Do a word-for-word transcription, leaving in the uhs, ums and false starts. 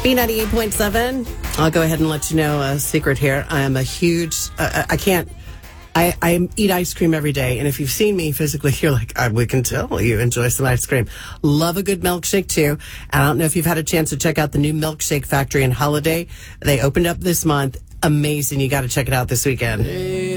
B ninety-eight point seven. I'll go ahead and let you know a secret here. I am a huge, uh, I can't, I, I eat ice cream every day. And if you've seen me physically, you're like, I, we can tell you enjoy some ice cream. Love a good milkshake too. And I don't know if you've had a chance to check out the new Milkshake Factory in Holiday. They opened up this month. Amazing. You got to check it out this weekend.